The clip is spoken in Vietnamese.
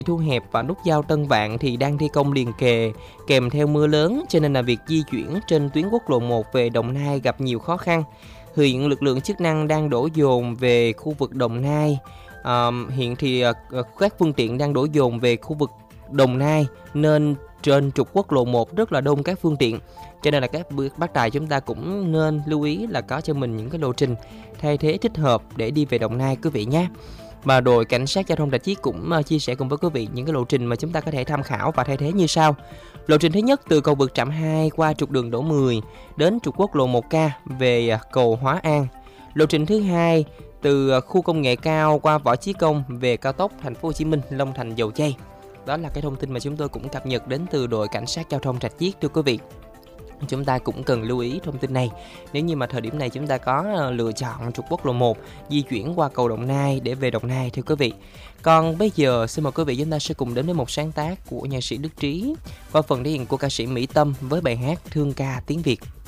thu hẹp và nút giao Tân Vạn thì đang thi công liền kề kèm theo mưa lớn, cho nên là việc di chuyển trên tuyến quốc lộ 1 về Đồng Nai gặp nhiều khó khăn. Hiện lực lượng chức năng đang đổ dồn về khu vực Đồng Nai. Hiện thì các phương tiện đang đổ dồn về khu vực Đồng Nai nên trên trục quốc lộ 1 rất là đông các phương tiện. Cho nên là các bác tài chúng ta cũng nên lưu ý là có cho mình những cái lộ trình thay thế thích hợp để đi về Đồng Nai quý vị nhé. Mà đội cảnh sát giao thông Rạch Chiếc cũng chia sẻ cùng với quý vị những cái lộ trình mà chúng ta có thể tham khảo và thay thế như sau. Lộ trình thứ nhất từ cầu vượt Trạm 2 qua trục đường Đỗ Mười đến trục quốc lộ 1K về cầu Hóa An. Lộ trình thứ hai từ khu công nghệ cao qua Võ Chí Công về cao tốc Thành phố Hồ Chí Minh Long Thành Dầu Giây. Đó là cái thông tin mà chúng tôi cũng cập nhật đến từ đội cảnh sát giao thông Rạch Chiếc thưa quý vị. Chúng ta cũng cần lưu ý thông tin này nếu như mà thời điểm này chúng ta có lựa chọn trục quốc lộ 1 di chuyển qua cầu Đồng Nai để về Đồng Nai thưa quý vị. Còn bây giờ xin mời quý vị chúng ta sẽ cùng đến với một sáng tác của nhạc sĩ Đức Trí qua phần thể hiện của ca sĩ Mỹ Tâm với bài hát Thương ca tiếng Việt.